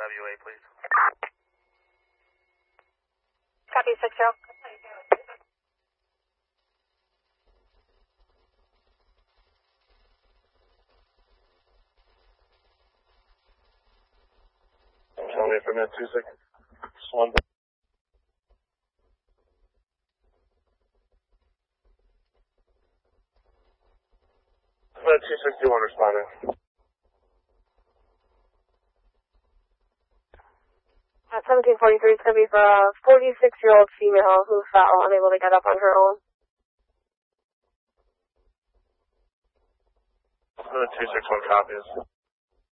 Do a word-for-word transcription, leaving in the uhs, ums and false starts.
W A, please. Copy, six zero. Tell me for a minute, two seconds. Just one. two sixty-one responding. Uh, seventeen forty-three is going to be for a forty-six-year-old female who fell, unable to get up on her own. two sixty-one copies.